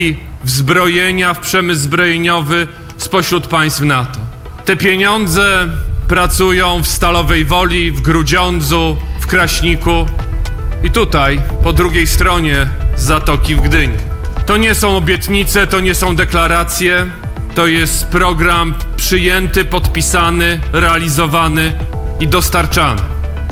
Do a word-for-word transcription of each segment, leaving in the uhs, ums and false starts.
wzbrojenia w przemysł zbrojeniowy spośród państw NATO. Te pieniądze pracują w Stalowej Woli, w Grudziądzu, w Kraśniku i tutaj, po drugiej stronie Zatoki w Gdyni. To nie są obietnice, to nie są deklaracje, to jest program przyjęty, podpisany, realizowany i dostarczany.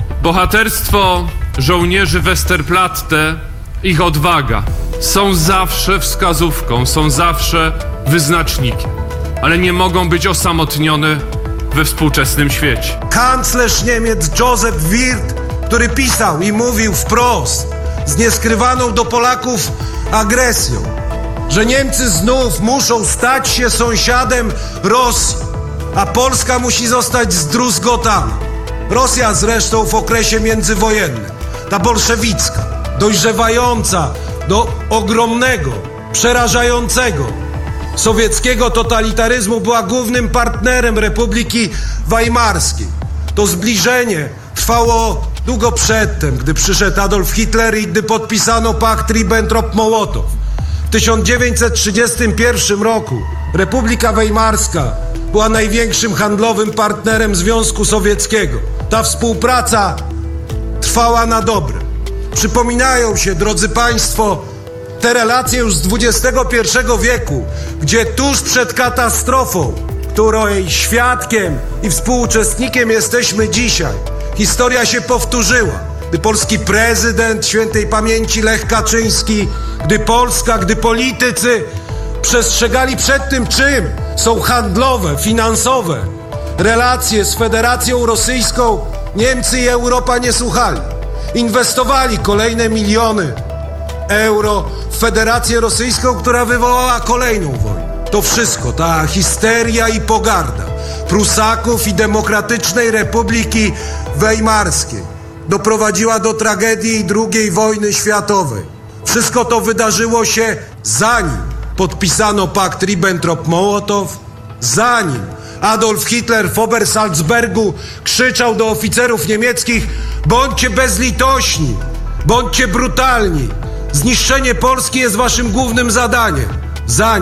Bohaterstwo żołnierzy Westerplatte, ich odwaga są zawsze wskazówką, są zawsze wyznacznikiem, ale nie mogą być osamotnione we współczesnym świecie. Kanclerz Niemiec Joseph Wirth, który pisał i mówił wprost z nieskrywaną do Polaków agresją, że Niemcy znów muszą stać się sąsiadem Rosji, a Polska musi zostać zdruzgotana. Rosja zresztą w okresie międzywojennym, ta bolszewicka, dojrzewająca do ogromnego, przerażającego sowieckiego totalitaryzmu, była głównym partnerem Republiki Weimarskiej. To zbliżenie trwało długo przedtem, gdy przyszedł Adolf Hitler i gdy podpisano pakt Ribbentrop-Mołotow. W tysiąc dziewięćset trzydziestym pierwszym roku Republika Weimarska była największym handlowym partnerem Związku Sowieckiego. Ta współpraca trwała na dobre. Przypominają się, drodzy Państwo, te relacje już z dwudziestego pierwszego wieku, gdzie tuż przed katastrofą, której świadkiem i współuczestnikiem jesteśmy dzisiaj, historia się powtórzyła. Gdy polski prezydent świętej pamięci Lech Kaczyński, gdy Polska, gdy politycy przestrzegali przed tym, czym są handlowe, finansowe relacje z Federacją Rosyjską, Niemcy i Europa nie słuchali. Inwestowali kolejne miliony euro w Federację Rosyjską, która wywołała kolejną wojnę. To wszystko, ta histeria i pogarda Prusaków i Demokratycznej Republiki Weimarskiej doprowadziła do tragedii drugiej wojny światowej. Wszystko to wydarzyło się zanim podpisano pakt Ribbentrop-Mołotow, zanim Adolf Hitler w Obersalzbergu krzyczał do oficerów niemieckich: bądźcie bezlitośni, bądźcie brutalni, zniszczenie Polski jest waszym głównym zadaniem. Zanim